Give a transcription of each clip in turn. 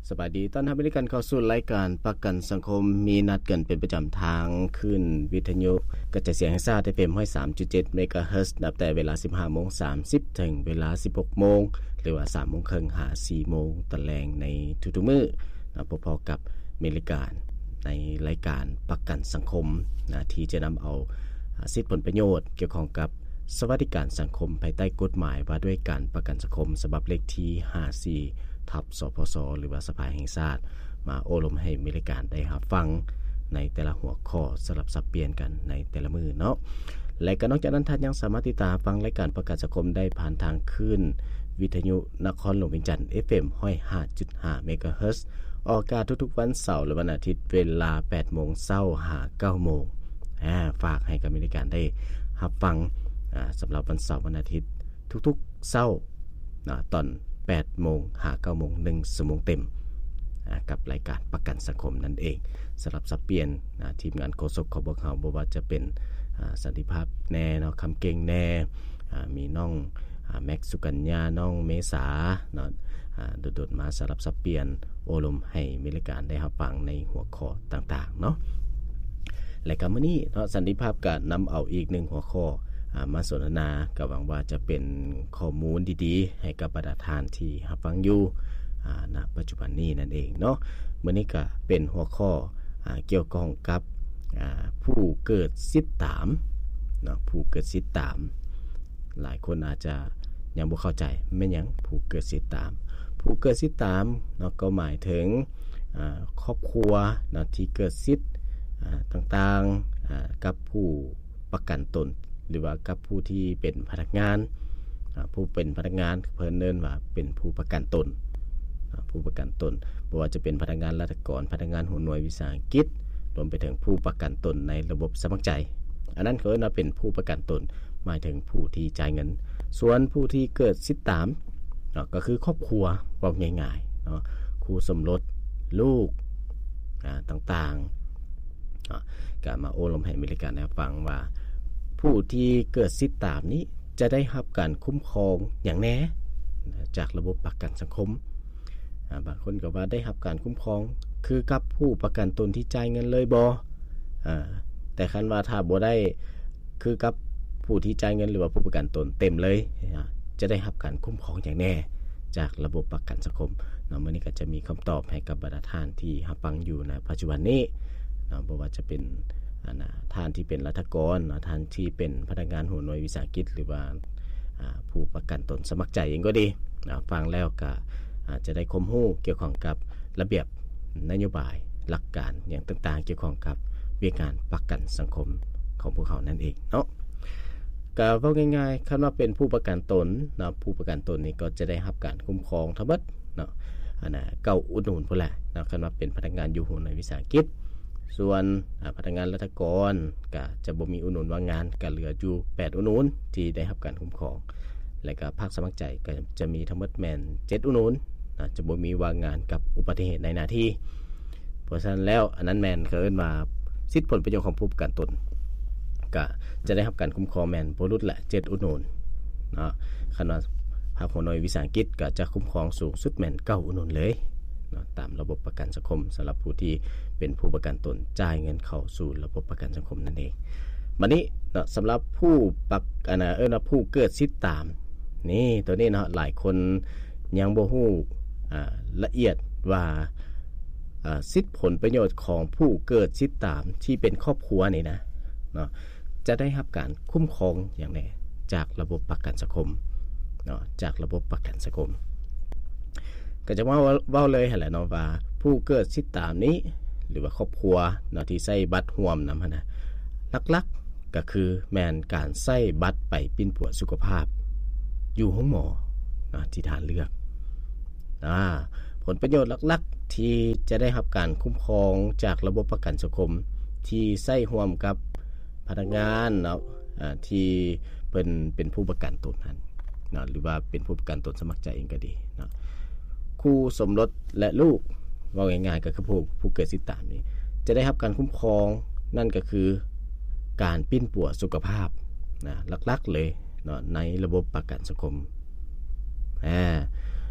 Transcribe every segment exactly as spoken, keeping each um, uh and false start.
สบายดีต้อนรับบริการเข้าสู่รายการประกันสังคมมีนัดกันเป็นประจำทางขึ้นวิทยุกระจายเสียงแห่งชาติ เอ เอ็ม หนึ่งศูนย์สามจุดเจ็ด เมกะเฮิรตซ์นับแต่เวลา สิบห้าโมงสามสิบ ถึงเวลา สิบหกโมงหรือว่า สามโมงครึ่ง หา สี่โมงตะแลงในทุกๆมื้อนะพอๆกับเมริการในรายการประกันสังคมนะที่จะนำเอาสิทธิผลประโยชน์เกี่ยวข้องกับสวัสดิการสังคมภายใต้กฎหมายว่าด้วยการประกันสังคมฉบับเลขที่ห้าสิบสี่ทับสพสหรือว่าสภาแห่งชาติมาโอลมให้บริการได้รับฟังในแต่ละหัวข้อสลับสับเปลี่ยนกันในแต่ละมือเนาะและก็นอกจากนั้นท่านยังสามารถติดตามฟังรายการประกันสังคมได้ผ่านทางคลื่นวิทยุนครหลวงเวียงจันทน์ เอฟ เอ็ม หนึ่งศูนย์ห้าจุดห้า เมกะเฮิรตซ์ออกอากาศทุกๆวันเสาร์และวันอาทิตย์เวลา แปดโมงเช้า หา เก้าโมงอ่าฝากให้กับบริการได้รับฟังอ่าสำหรับวันเสาร์วันอาทิตย์ทุกๆเช้านะตอนแปดโมง หา เก้าโมงหนึ่งชั่วโมงเต็มกับรายการประกันสังคมนั่นเองสำหรับสับเปลี่ยนทีมงานโฆษกของพวกเราบ่ว่าจะเป็นสันติภาพแน่เนาะคำเก่งแน่มีน้องแม็กสุกัญญาน้องเมษาเนาะโดดๆมาสำหรับสับเปลี่ยนโอลมให้บริการได้รับฟังในหัวข้อต่างๆเนาะและก็มื้อนี้เนาะสันติภาพก็นำเอาอีกหนึ่งหัวข้อมาสนทนาก็หวังว่าจะเป็นข้อมูลดีๆให้กับบรรดาท่านที่รับฟังอยู่ณปัจจุบันนี้นั่นเองเนาะมื้อนี้ก็เป็นหัวข้อเกี่ยวข้องกับผู้เกิดสิทธิ์ตามเนาะผู้เกิดสิทธิ์ตามหลายคนอาจจะยังบ่เข้าใจแม่นหยังผู้เกิดสิทธิ์ตามผู้เกิดสิทธิ์ตามเนาะก็หมายถึงครอบครัวเนาะที่เกิดสิทธิ์ต่างๆกับผู้ประกันตนหรือว่ากับผู้ที่เป็นพนักงานผู้เป็นพนักงานเพิ่นเอิ้นว่าเป็นผู้ประกันตนผู้ประกันตนบ่ว่าจะเป็นพนักงานราชการพนักงานหัวหน่วยวิสาหกิจรวมไปถึงผู้ประกันตนในระบบสมัครใจอันนั้นเขาเรียกว่าเป็นผู้ประกันตนหมายถึงผู้ที่จ่ายเงินส่วนผู้ที่เกิดสิทธิ์ตามก็คือครอบครัวว่าง่ายๆเนาะคู่สมรสลูกต่างๆก็มาโอลมให้บริการให้ฟังว่าผู้ที่เกิดสิทธิ์ตามนี้จะได้รับการคุ้มครองอย่างแน่จากระบบประกันสังคมบางคนก็ว่าได้รับการคุ้มครองคือกับผู้ประกันตนที่จ่ายเงินเลยบ่อ่าแต่คันว่าถ้าบ่ได้คือกับผู้ที่จ่ายเงินหรือว่าผู้ประกันตนเต็มเลยจะได้รับการคุ้มครองอย่างแน่จากระบบประกันสังคมเนาะมื้อนี้ก็จะมีคำตอบให้กับบรรดาท่านที่รับฟังอยู่ในปัจจุบันนี้เนาะบ่ว่าจะเป็นท่านที่เป็นรัฐกรท่านที่เป็นพนักงานหัวหน่วยวิสาหกิจหรือว่าผู้ประกันตนสมัครใจเองก็ดีฟังแล้วก็จะได้ความรู้เกี่ยวข้องกับระเบียบนโยบายหลักการอย่างต่างๆเกี่ยวข้องกับวิธีการประกันสังคมของพวกเขานั่นเองเนาะก็เว้าง่ายๆคันว่าเป็นผู้ประกันตนเนาะผู้ประกันตนนี่ก็จะได้รับการคุ้มครองทั้งหมดเนาะอันน่ะเก้าอุดหนุนพุ่นแหละเนาะคันว่าเป็นพนักงานอยู่หัวหน่วยวิสาหกิจส่วนพนักงานราชการก็จะบ่มีอุดหนุนว่างงานก็เหลืออยู่แปดอุดหนุนที่ได้รับการคุ้มครองและก็ภาคสมัครใจก็จะมีทั้งหมดแม่นเจ็ดอุดหนุนนะจะบ่มีว่างงานกับอุบัติเหตุในหน้าที่เพราะฉะนั้นแล้วอันนั้นแม่นเขาเอิ้นว่าสิทธิผลประโยชน์ของผู้ประกันตนก็จะได้รับการคุ้มครองแม่นบ่รุดละเจ็ดอุดหนุนเนาะคันว่าภาคหัวหน่วยวิสาหกิจก็จะคุ้มครองสูงสุดแม่นเก้าอุดหนุนเลยตามระบบประกันสังคมสำหรับผู้ที่เป็นผู้ประกันตนจ่ายเงินเข้าสู่ระบบประกันสังคมนั่นเองบัดนี้เนาะสำหรับผู้ประกันเอิ้นว่าผู้เกิดสิทธิ์ตามนี่ตัวนี้เนาะหลายคนยังบ่ฮู้อ่าละเอียดว่าอ่าสิทธิผลประโยชน์ของผู้เกิดสิทธิ์ตามที่เป็นครอบครัวนี่นะเนาะจะได้รับการคุ้มครองอย่างแน่จากระบบประกันสังคมเนาะจากระบบประกันสังคมก็จะว่าเว้าเลยหั่นแหละเนาะว่าผู้เกิดสิทธิ์ตามนี้หรือว่าครอบครัวเนาะที่ใช้บัตรร่วมนำหั่นน่ะหลักๆก็คือแม่นการใช้บัตรไปปิ้นปัวสุขภาพอยู่ห้องหมอนะที่ทานเลือกอ่าผลประโยชน์หลักๆที่จะได้รับการคุ้มครองจากระบบประกันสังคมที่ใช้ร่วมกับพนักงานเนาะอ่าที่เพิ่นเป็นผู้ประกันตนนั้นเนาะหรือว่าเป็นผู้ประกันตนสมัครใจเองก็ดีเนาะคู่สมรสและลูกว่าง่ายๆก็คือผู้ผู้เกิดสิทธิ์ตามนี้จะได้รับการคุ้มครองนั่นก็คือการปิ้นปัวสุขภาพนะหลักๆเลยเนาะในระบบประกันสังคมอ่า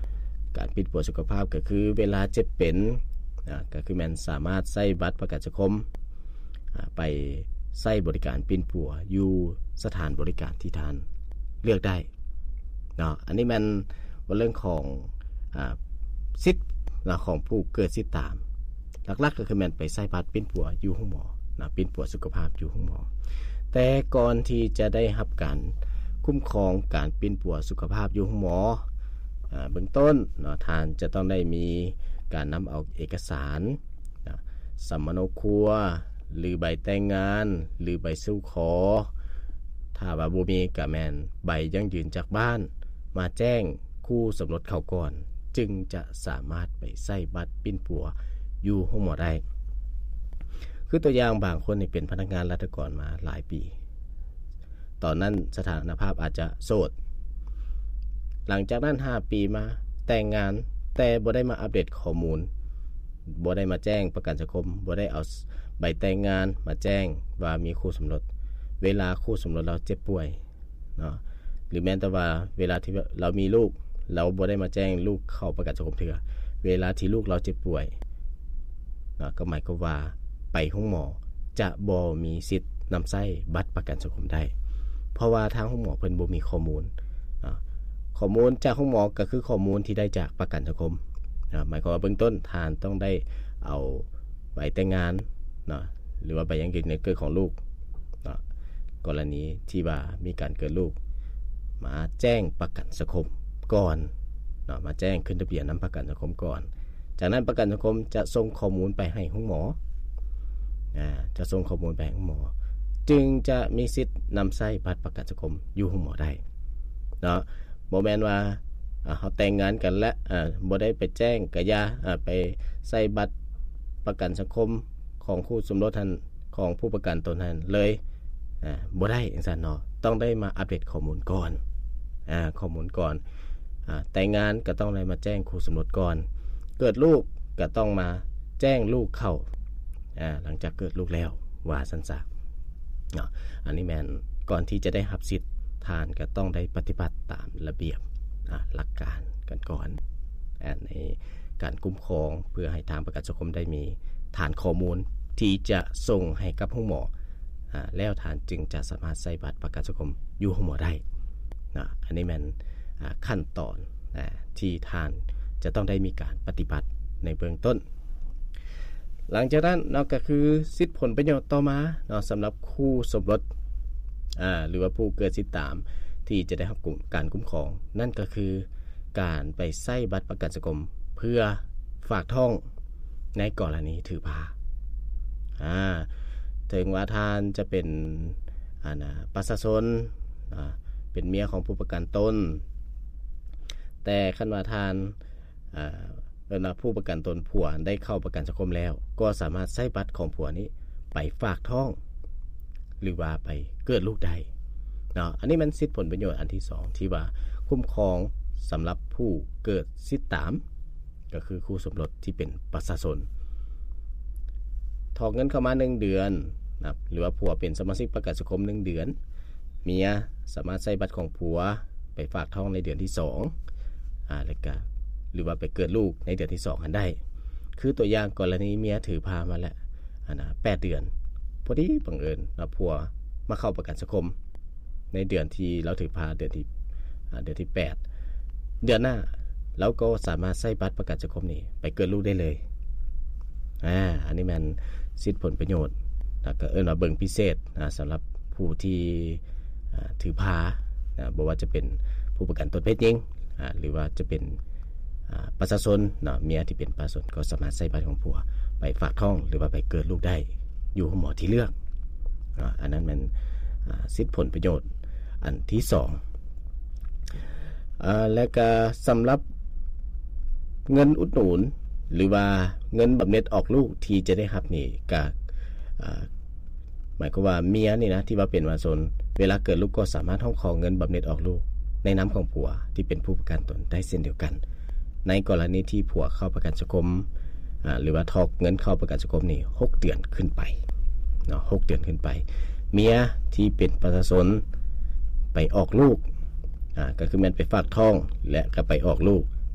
การปิดปัวสุขภาพก็คือเวลาเจ็บเป็นอ่าก็คือแม่นสามารถใช้บัตรประกันสังคมอ่าไปใช้บริการปิดปัวอยู่สถานบริการที่ท่านเลือกได้เนาะอันนี้มันว่าเรื่องของอ่าสิทธิ์ของผู้เกิดสิทธิ์ตามหลักๆก็คือแม่นไปใช้บัตรปิดปัวอยู่ห้องหมอนะปิดปัวสุขภาพอยู่ห้องหมอแต่ก่อนที่จะได้รับการคุ้มครองการปิดปัวสุขภาพอยู่ห้องหมออ่าเบื้องต้นเนาะท่านจะต้องได้มีการนำเอาเอกสารนะสัมมโนครัวหรือใบแต่งงานหรือใบสู่ขอถ้าว่าบ่มีก็แม่นใบยั่งยืนจากบ้านมาแจ้งคู่สมรสเขาก่อนจึงจะสามารถไปใช้บัตรปิดปัวอยู่ห้องหมอได้คือตัวอย่างบางคนนี่เป็นพนักงานราชการมาหลายปีตอนนั้นสถานภาพอาจจะโสดหลังจากนั้นห้าปีมาแต่งงานแต่บ่ได้มาอัปเดตข้อมูลบ่ได้มาแจ้งประกันสังคมบ่ได้เอาใบแต่งงานมาแจ้งว่ามีคู่สมรสเวลาคู่สมรสเราเจ็บป่วยเนาะหรือแม้แต่ว่าเวลาที่เรามีลูกเราบ่ได้มาแจ้งลูกเข้าประกันสังคมเถื่อเวลาที่ลูกเราเจ็บป่วยเนาะก็หมายความว่าไปห้องหมอจะบ่มีสิทธิ์นำใช้บัตรประกันสังคมได้เพราะว่าทางห้องหมอเพิ่นบ่มีข้อมูลเนาะข้อมูลจากห้องหมอก็คือข้อมูลที่ได้จากประกันสังคมนะหมายความว่าเบื้องต้นทานต้องได้เอาใบแต่งงานเนาะหรือว่าใบยังยืนในเกิดของลูกเนาะกรณีที่ว่ามีการเกิดลูกมาแจ้งประกันสังคมก่อนเนาะมาแจ้งขึ้นทะเบียนนำประกันสังคมก่อนจากนั้นประกันสังคมจะส่งข้อมูลไปให้ห้องหมออ่าจะส่งข้อมูลไปให้ห้องหมอจึงจะมีสิทธิ์นำใช้บัตรประกันสังคมอยู่ห้องหมอได้เนาะบ่แม่นว่าอ่าเฮาแต่งงานกันแล้วอ่าบ่ได้ไปแจ้งกะยาอ่าไปใส่บัตรประกันสังคมของคู่สมรสท่านของผู้ประกันตนนั้นเลยอ่าบ่ได้จังซั่นเนาะต้องได้มาอัปเดตข้อมูลก่อนอ่าข้อมูลก่อนอ่าแต่งงานก็ต้องได้มาแจ้งคู่สมรสก่อนเกิดลูกก็ต้องมาแจ้งลูกเข้าอ่าหลังจากเกิดลูกแล้วว่าซั่นซะเนาะอันนี้แม่นก่อนที่จะได้รับสิทธิ์ทานก็ต้องได้ปฏิบัติตามระเบียบหลักการกันก่อนในการคุ้มครองเพื่อให้ทางประกันสังคมได้มีฐานข้อมูลที่จะส่งให้กับห้องหมอแล้วฐานจึงจะสามารถใช้บัตรประกันสังคมอยู่ห้องหมอได้นะอันนี้มันขั้นตอนที่ทานจะต้องได้มีการปฏิบัติในเบื้องต้นหลังจากนั้นเนาะก็คือสิทธิผลประโยชน์ต่อมาเนาะสำหรับคู่สมรสอ่าหรือว่าผู้เกิดสิทธิตามที่จะได้รับการคุ้มครองนั่นก็คือการไปใช้บัตรประกันสังคมเพื่อฝากท้องในกรณีถือพาอ่าถึงว่าทานจะเป็นอ่านะประชาชนอ่าเป็นเมียของผู้ประกันตนแต่คันว่าทานอ่าเวลาผู้ประกันตนผัวได้เข้าประกันสังคมแล้วก็สามารถใช้บัตรของผัวนี้ไปฝากท้องหรือว่าไปเกิดลูกได้เนาะอันนี้มันสิทธิผลประโยชน์อันที่สองที่ว่าคุ้มครองสำหรับผู้เกิดสิทธิตามก็คือคู่สมรสที่เป็นประชาชนถอนเงินเข้ามาหนึ่งเดือนนะหรือว่าผัวเป็นสมาชิกประกันสังคมหนึ่งเดือนเมียสามารถใช้บัตรของผัวไปฝากท้องในเดือนที่สองอ่าแล้วก็หรือว่าไปเกิดลูกในเดือนที่สองกันได้คือตัวอย่างกรณีเมียถือพามาแล้วอ่านะแปดเดือนพอดีบังเอิญนะผัวมาเข้าประกันสังคมในเดือนที่เราถือพาเดือนที่อ่าเดือนที่แปดเดือนหน้าเราก็สามารถใช้บัตรประกันสังคมนี้ไปเกิดลูกได้เลยอ่าอันนี้มันสิทธิผลประโยชน์แล้วก็เอิ้นว่าเบิ่งพิเศษนะสำหรับผู้ที่อ่าถือพานะบ่ว่าจะเป็นผู้ประกันตนเพศหญิงอ่าหรือว่าจะเป็นอ่าประชาชนเนาะเมียที่เป็นประชาชนก็สามารถใช้บัตรของผัวไปฝากท้องหรือว่าไปเกิดลูกได้อยู่หมอที่เลือกอ่าอันนั้นมันอ่าสิทธิผลประโยชน์อันที่สองอ่าและก็สำหรับเงินอุดหนุนหรือว่าเงินบำเหน็จออกลูกที่จะได้รับนี่ก็อ่าหมายความว่าเมียนี่นะที่ว่าเป็นประชาชนเวลาเกิดลูกก็สามารถห้องขอเงินบำเหน็จออกลูกในนามของผัวที่เป็นผู้ประกันตนได้เช่นเดียวกันในกรณีที่ผัวเข้าประกันสังคมอ่าหรือว่าทอกเงินเข้าประกันสังคมนี่หกเดือนขึ้นไปเนาะหกเดือนขึ้นไปเมียที่เป็นประชาชนไปออกลูกอ่าก็คือแม่นไปฝากท้องและก็ไปออกลูก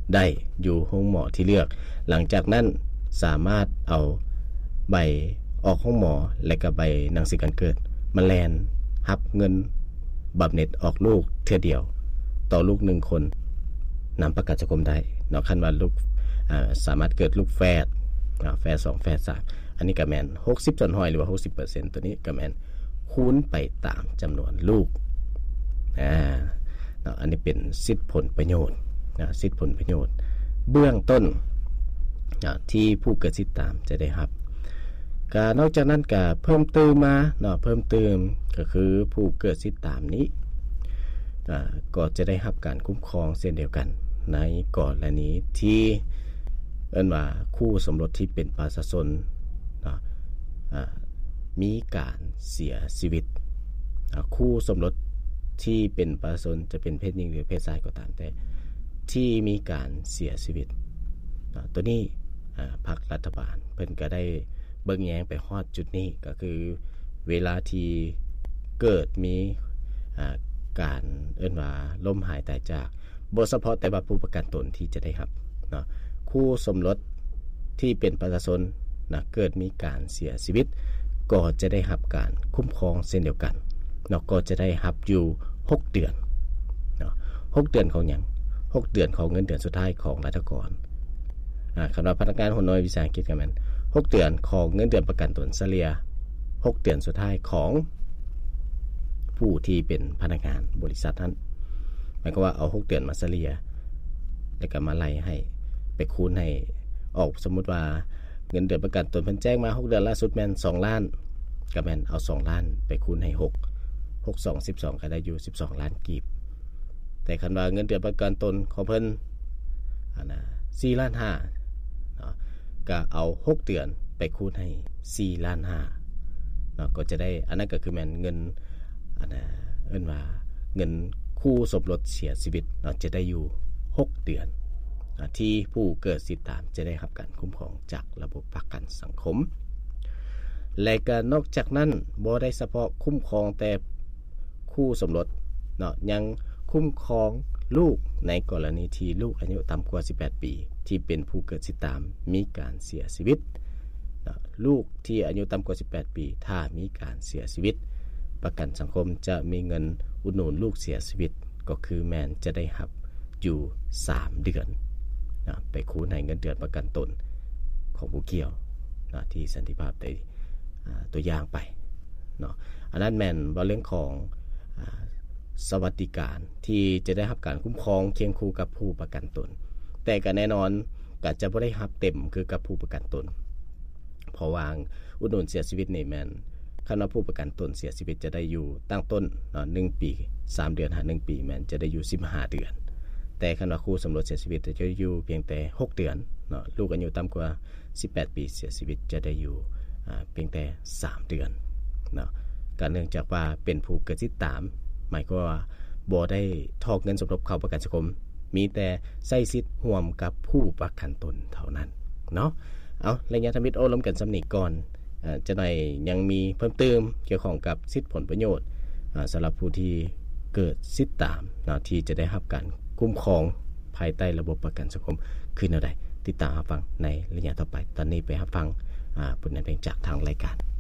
ได้อยู่โรงหมอที่เลือกหลังจากนั้นสามารถเอาใบออกห้องหมอและก็ใบหนังสือการเกิดมาแลนรับเงินบำเหน็จออกลูกเทื่อเดียวต่อลูกหนึ่งคนนำประกันสังคมได้เนาะคันว่าลูกอ่าสามารถเกิดลูกแฝดอ่าแฝดสองแฝดสามอันนี้ก็แม่นหกสิบส่วนห้อยหรือว่า หกสิบเปอร์เซ็นต์ ตัวนี้ก็แม่นคูณไปตามจำนวนลูกอ่าเนาะอันนี้เป็นสิทธิผลประโยชน์นะสิทธิผลประโยชน์เบื้องต้นนะที่ผู้เกิดสิทธิตามจะได้รับก็นอกจากนั้นก็เพิ่มเติมมาเนาะเพิ่มเติมก็คือผู้เกิดสิทธิตามนี้อ่าก็จะได้รับการคุ้มครองเช่นเดียวกันในกรณีที่เอิ้นว่าคู่สมรสที่เป็นประชาชนเนาะอ่ามีการเสียชีวิตคู่สมรสที่เป็นประชาชนจะเป็นเพศหญิงหรือเพศชายก็ตามแต่ที่มีการเสียชีวิตตัวนี้พรรครัฐบาลเพิ่นก็ได้เบิ่งแยงไปฮอดจุดนี้ก็คือเวลาที่เกิดมีการเอิ้นว่าล้มหายตายจากบ่เฉพาะแต่ว่าผู้ประกันตนที่จะได้รับเนาะคู่สมรสที่เป็นประชาชนนะเกิดมีการเสียชีวิตก็จะได้รับการคุ้มครองเช่นเดียวกันเนาะก็จะได้รับอยู่หกเดือนเนาะหกเดือนของหยังหกเดือนของเงินเดือนสุดท้ายของรัฐกรอ่าคำว่าพนักงานหัวหน่วยวิสาหกิจก็แม่นหกเดือนของเงินเดือนประกันตนเฉลี่ยหกเดือนสุดท้ายของผู้ที่เป็นพนักงานบริษัทนั้นหมายความว่าเอาหกเดือนมาเฉลี่ยแล้วก็มาไล่ให้ไปคูณให้ออกสมมุติว่าเงินเดือนประกันตนเพิ่นแจ้งมาหกเดือนล่าสุดแม่นสองล้านก็แม่นเอาสองล้านไปคูณให้หก หก สอง สิบสองก็ได้อยู่สิบสองล้านกีบแต่คันว่าเงินเดือนประกันตนของเพิ่นอันน่ะสี่ล้านห้าเนาะก็เอาหกเดือนไปคูณให้สี่ล้านห้าเนาะก็จะได้อันนั้นก็คือแม่นเงินอันน่ะเอิ้นว่าเงินคู่สมรสเสียชีวิตเนาะจะได้อยู่หกเดือนที่ผู้เกิดสิทธิตามจะได้รับการคุ้มครองจากระบบประกันสังคมและก็นอกจากนั้นบ่ได้เฉพาะคุ้มครองแต่คู่สมรสเนาะยังคุ้มครองลูกในกรณีที่ลูกอายุต่ำกว่าสิบแปดปีที่เป็นผู้เกิดสิทธิตามมีการเสียชีวิตนะลูกที่อายุต่ำกว่าสิบแปดปีถ้ามีการเสียชีวิตประกันสังคมจะมีเงินอุดหนุนลูกเสียชีวิตก็คือแม่นจะได้รับอยู่สามเดือนนะไปคูณให้เงินเดือนประกันตนของผู้เกี่ยวนะที่สันติภาพได้ตัวอย่างไปเนาะอันนั้นแม่นว่าเรื่องของสวัสดิการที่จะได้รับการคุ้มครองเคียงคู่กับผู้ประกันตนแต่ก็แน่นอนก็จะบ่ได้รับเต็มคือกับผู้ประกันตนเพราะว่าอุดหนุนเสียชีวิตนี่แม่นคันว่าผู้ประกันตนเสียชีวิตจะได้อยู่ตั้งต้นเนาะหนึ่งปีสามเดือนหาหนึ่งปีแม่นจะได้อยู่สิบห้าเดือนแต่คันว่าคู่สมรสเสียชีวิตจะอยู่เพียงแต่หกเดือนเนาะลูกอายุต่ำกว่าสิบแปดปีเสียชีวิตจะได้อยู่อ่าเพียงแต่สามเดือนเนาะก็เนื่องจากว่าเป็นผู้เกิดสิทธิตามหมายความว่าบ่ได้ทอกเงินสมทบเข้าประกันสังคมมีแต่ใช้สิทธิ์ร่วมกับผู้ประกันตนเท่านั้นเนาะเอาระยะธรรมิตรโอ้ล้มกันสำนีก่อนอ่าจะหน่อยยังมีเพิ่มเติมเกี่ยวข้องกับสิทธิผลประโยชน์อ่าสำหรับผู้ที่เกิดสิทธิตามเนาะที่จะได้รับการคุ้มครองภายใต้ระบบประกันสังคมคือแนวใดติดตามรับฟังในระยะต่อไปตอนนี้ไปรับฟังอ่าผลงานเพลงจากทางรายการ